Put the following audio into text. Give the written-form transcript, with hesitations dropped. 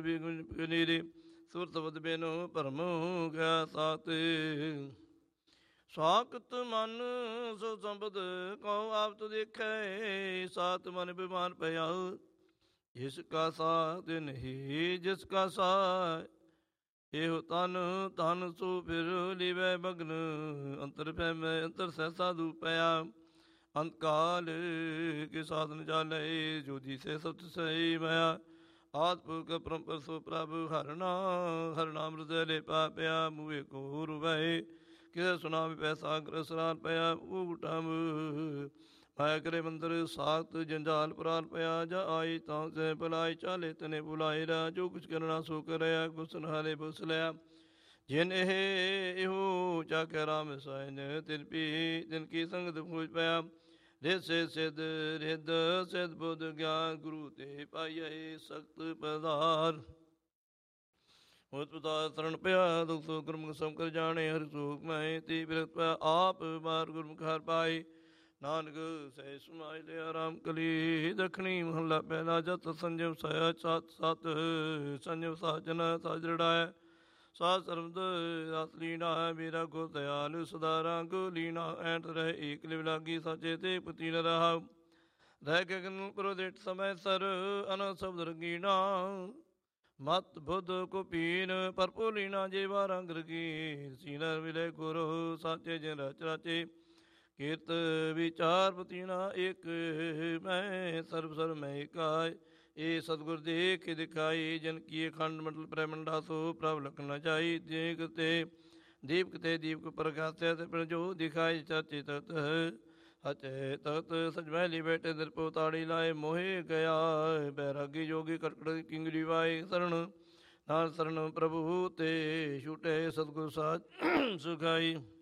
ਨੀਰੇ ਸੁਰਤ ਬਦ ਬੇਨੋ ਭਰਮ ਗਿਆ ਸਾਤ। ਸਾਖਤ ਮਨ ਸੋ ਸੰਪਦ ਕਉ ਆਪ ਤੁ ਦੇਖੈ, ਸਾਤ ਮਨ ਬਿਮਾਨ ਪਿਆ ਜਿਸ ਕਾ ਸਾਥ ਨਹੀਂ ਜਿਸ ਕਾ ਸਾਥ। ਇਹੋ ਤਨ ਤਨ ਸੋ ਫਿਰ ਲਿਵੈ ਬਗਨ, ਅੰਤਰ ਪੈ ਮੈਂ ਅੰਤਰ ਸਹਿ ਸਾਧੂ ਪਿਆ। ਅੰਤ ਕਾਲ ਕੇ ਸਾਧਨ ਚਾਲੇ, ਜੋਦੀ ਸੇ ਸਤ ਸਹੀ ਮਾਇਆ। ਆਤਪੁਰਖ ਪਰੰਪਰ ਸੋ ਪ੍ਰਭ ਹਰਨਾ, ਹਰਨਾ ਅੰਮ੍ਰਿਤ ਲੈ ਪਾਪਿਆ। ਮੂਹੇ ਕੋ ਰੁਵੈ ਕਿਸੇ ਸੁਨਾਮਿ ਪੈਸਾ ਗ੍ਰਹਿ ਸਰਾਨ ਪਿਆ। ਉਹ ਟਮ ਮਾਇਆ ਕਰੇ ਮੰਦਰ ਸਾਖਤ ਜੰਜਾਲ ਪ੍ਰਾਨ ਪਿਆ। ਜਾ ਆਈ ਤਾਂ ਸੇ ਬੁਲਾਈ ਚਾਲੇ ਤਨੇ ਬੁਲਾਏ ਰਾ। ਜੋ ਕੁਛ ਕਰਨਾ ਸੋ ਕਰਿਆ ਗੁਸਨ ਹਾਲੇ ਬੁਸ ਲਿਆ। ਜਿਨ ਇਹ ਇਹੋ ਚਾਖਿਆ ਰਾਮ ਸਾਇਨ, ਤਿਨ ਕੀ ਸੰਗਤ ਪੂਜ ਪਿਆ। ਰਿਦ ਸੇ ਸਿਧ ਰਿਦ ਸਿਧ ਬੁੱਧ ਗਿਆਨ, ਗੁਰੂ ਤੇ ਪਾਈਏ ਸਖਤ ਪਦਾਰ। ਉਸ ਪਦਾਰ ਸਰਣ ਪਿਆ ਦੁਖ ਸੋ ਗੁਰਮੁਖ ਸਮ ਕਰ ਜਾਣੇ। ਹਰਿ ਸੂਖ ਮੈਂ ਤੀ ਬਿਰਤ ਪਿਆ ਆਪ ਬਾਰ ਗੁਰਮੁਖ ਹਰਿ ਪਾਈ। ਨਾਨਕ ਸਹਿ ਸਮਾਇ ਲਿਆ ਰਾਮ ਕਲੀ। ਦੱਖਣੀ ਮਹੱਲਾ ਪਹਿਲਾ। ਜਤ ਸੰਜਮ ਸਇਆ ਸਤ ਸਤ, ਸੰਜਮ ਸਾਜਨ ਸਾਜ ਰੜਾਇਆ। ਸਾਧ ਸਰਬਦ ਰਸ ਲੀਣਾ ਹੈ, ਮੇਰਾ ਗੁਰ ਦਿਆਲ ਸਦਾ ਰੰਗ ਲੀਣਾ। ਐਂਟ ਰਹਿ ਏਕ ਲਿਵ ਲਾਗੀ, ਸਾਚੇ ਤੇ ਪਤੀ ਨ ਰਹਾ। ਰਹਿ ਗਗਨ ਪ੍ਰੋਦੇਟ ਸਮੈ ਸਰ, ਅਨ ਸ਼ਬਦ ਰੰਗੀਣਾ। ਮਤ ਬੁੱਧ ਕੋ ਪੀਨ ਪਰਪੋ ਲੀਣਾ, ਜੇਵਾ ਰੰਗ ਰਗੀ। ਸੀਨਰ ਮਿਲੇ ਗੁਰੂ ਸਾਚੇ ਜਿਨ ਰਚ ਰਾਚੇ। ਕੀਰਤ ਵਿਚਾਰ ਪਤੀਣਾ ਏਕ ਮੈਂ, ਸਰਬ ਸਰ ਮੈਂ ਏਕਾਇ। ਇਹ ਸਤਿਗੁਰ ਦੇਖ ਦਿਖਾਈ, ਜਨ ਕੀ ਅਖੰਡ ਮੰਡਲ ਪ੍ਰੈਮੰਡਾ। ਸੋ ਪ੍ਰਭ ਲਖ ਨ ਜਾਈ। ਦੇਖ ਤੇ ਦੀਪਕ ਤੇ ਦੀਪਕ ਪ੍ਰਗਾਸਿਆ, ਤੇ ਪ੍ਰਜੋ ਦਿਖਾਈ ਚਾਚੇ ਤਤ ਹਚੇ ਤਤ। ਸਜਮੈਲੀ ਬੈਠੇ ਨਿਰਪੋ ਤਾੜੀ ਲਾਏ, ਮੋਹਿ ਗਿਆ ਬੈਰਾਗੀ ਜੋਗੀ ਕਟਕਟ ਕਿੰਗਰੀ ਵਾਏ। ਸਰਣ ਨਾਲ ਸਰਣ ਪ੍ਰਭੂ ਤੇ ਛੁਟੇ, ਸਤਿਗੁਰ ਸਾਜ ਸੁਖਾਈ।